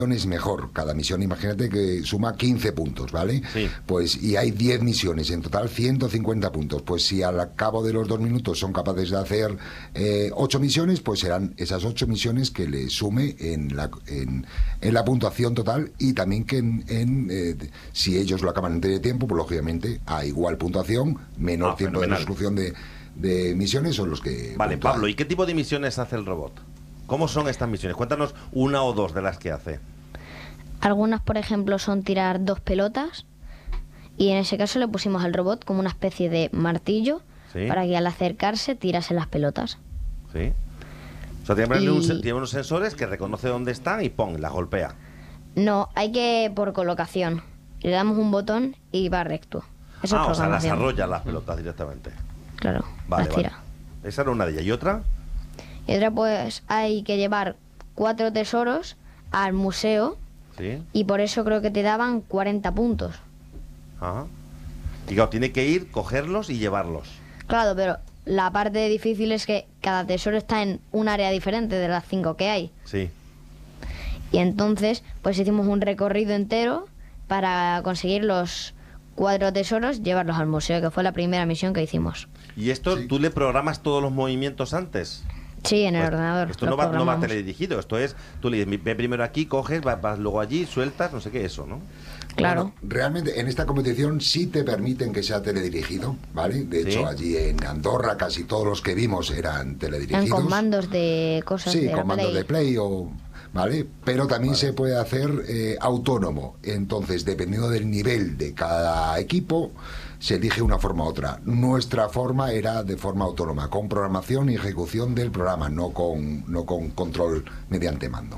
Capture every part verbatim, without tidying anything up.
es mejor. Cada misión, imagínate que suma quince puntos, ¿vale? Sí. Pues y hay diez misiones, en total ciento cincuenta puntos. Pues si al cabo de los dos minutos son capaces de hacer eh, ocho misiones, pues serán esas ocho misiones que le sume en la, en, en la puntuación total, y también que en, en eh, si ellos lo acaban en de tiempo, pues lógicamente a igual puntuación, menor Ah, tiempo fenomenal. de resolución de, de misiones son los que... Vale, puntúan. Pablo, ¿y qué tipo de misiones hace el robot? ¿Cómo son estas misiones? Cuéntanos una o dos de las que hace. Algunas, por ejemplo, son tirar dos pelotas, y en ese caso le pusimos al robot como una especie de martillo, Sí. para que al acercarse tirase las pelotas. ¿Sí? O sea, tiene, Y- un, tiene unos sensores que reconoce dónde están y ¡pum!, las golpea. No, hay que por colocación. Le damos un botón y va recto. Eso Ah, es o sea, las programación. arrolla las pelotas directamente. Claro, Vale, las vale. tira. Esa era una de ellas. ¿Y otra? Y otra, pues hay que llevar cuatro tesoros al museo, Sí. y por eso creo que te daban cuarenta puntos. Ajá. Y claro, tiene que ir, cogerlos y llevarlos. Claro, pero la parte difícil es que cada tesoro está en un área diferente de las cinco que hay. Sí. Y entonces, pues hicimos un recorrido entero para conseguir los cuatro tesoros, llevarlos al museo, que fue la primera misión que hicimos. ¿Y esto Sí. tú le programas todos los movimientos antes? Sí, en el Pues ordenador. Esto lo no va, no va programamos. teledirigido. Esto es, tú le dices, ve primero aquí, coges, vas, vas luego allí, sueltas, no sé qué, eso, ¿no? Claro. Bueno, realmente en esta competición sí te permiten que sea teledirigido, ¿vale? De Sí. hecho, allí en Andorra casi todos los que vimos eran teledirigidos. En comandos de cosas Sí, de la comandos Play. de Play o... ¿Vale? Pero también Vale. se puede hacer eh, autónomo. Entonces, dependiendo del nivel de cada equipo, se elige una forma u otra. Nuestra forma era de forma autónoma, con programación y ejecución del programa, no con, no con control mediante mando.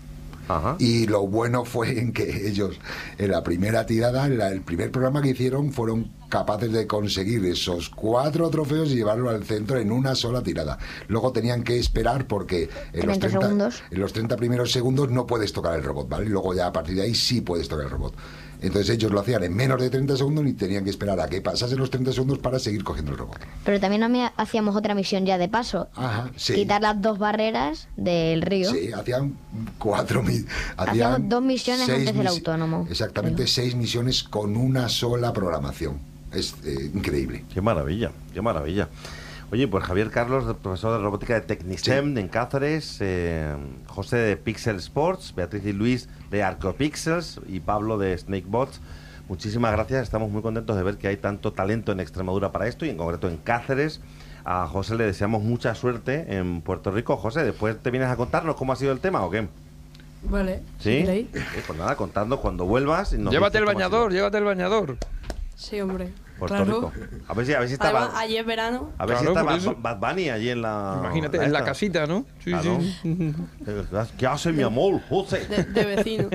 Ajá. Y lo bueno fue en que ellos, en la primera tirada, en la- el primer programa que hicieron, fueron capaces de conseguir esos cuatro trofeos y llevarlo al centro en una sola tirada. Luego tenían que esperar porque en los treinta treinta, segundos. en los treinta primeros segundos no puedes tocar el robot, ¿vale? Y luego ya a partir de ahí sí puedes tocar el robot. Entonces ellos lo hacían en menos de treinta segundos y tenían que esperar a que pasasen los treinta segundos para seguir cogiendo el robot. Pero también hami- hacíamos otra misión ya de paso. Ajá, sí. Quitar las dos barreras del río. Sí, hacían cuatro mi- Hacíamos hacían dos misiones seis antes del misi- autónomo. Exactamente, Creo. seis misiones con una sola programación. Es eh, increíble. Qué maravilla, qué maravilla. Oye, pues Javier Carlos, profesor de robótica de Technisem en Cáceres, eh, José de Pixel Sports, Beatriz y Luis de Arcopixels y Pablo de SnakeBots. Muchísimas gracias, estamos muy contentos de ver que hay tanto talento en Extremadura para esto y en concreto en Cáceres. A José le deseamos mucha suerte en Puerto Rico. José, ¿después te vienes a contarnos cómo ha sido el tema o qué? Vale. ¿Sí? ¿Queréis? Eh, Pues nada, contando cuando vuelvas. Y nos Llévate dices el cómo ha sido. bañador, llévate el bañador. Sí, hombre. Puerto claro. Rico. A ver si, a ver si estaba, Además, ayer verano. a ver si Claro, por estaba eso. Bad Bunny allí en la... Imagínate, en la esta. casita, ¿no? Sí, Claro. sí. ¿Qué hace mi amor, José? De, de vecino.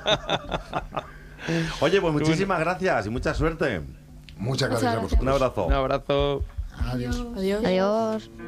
Oye, pues muchísimas gracias y mucha suerte. Muchas gracias a gracias. vosotros. Un abrazo. Un abrazo. Adiós. Adiós. Adiós.